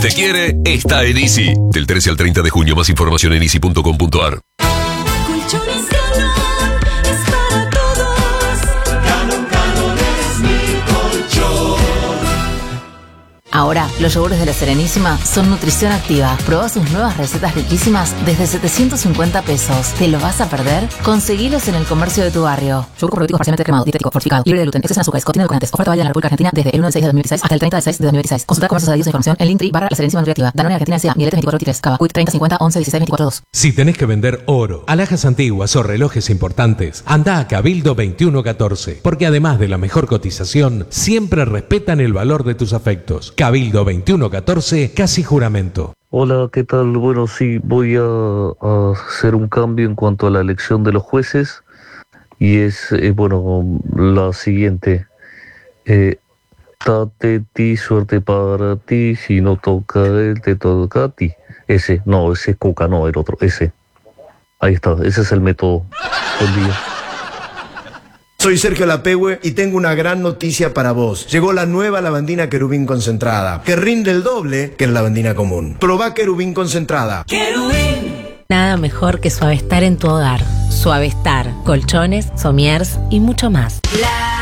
te quiere está en Easy. Del 13 al 30 de junio, más información en easy.com.ar. Colchones Galón es para todos. Galón es mi colchón. Ahora, los yogures de La Serenísima son nutrición activa. Probá sus nuevas recetas riquísimas desde 750 pesos. ¿Te lo vas a perder? Conseguilos en el comercio de tu barrio. Yogur probiótico parcialmente cremado, dietético, fortificado, libre de gluten, exceso en azúcares, contiene edulcorantes. Oferta válida en la República Argentina desde el 1 de 6 de 2016 hasta el 30 de 6 de 2016. Consulta comercios adheridos a información en Linktree /La Serenísima Nutriactiva. Danone Argentina S.A. Mieletes 2423. Cava. Quick 30 50 11 16 24 2. Si tenés que vender oro, alhajas antiguas o relojes importantes, anda a Cabildo 2114, porque además de la mejor cotización, siempre respetan el valor de tus afectos. Cabildo 2114, casi juramento. Hola, ¿qué tal? Bueno, sí, voy a hacer un cambio en cuanto a la elección de los jueces y es, la siguiente. Tate ti, suerte para ti, si no toca él, te toca a ti. Ese es Coca, no, el otro, ese. Ahí está, ese es el método. Buen día. Soy Sergio Lapehue y tengo una gran noticia para vos. Llegó la nueva lavandina Querubín concentrada, que rinde el doble que la lavandina común. Probá Querubín concentrada. Querubín. Nada mejor que Suavestar en tu hogar. Suavestar, colchones, somiers y mucho más.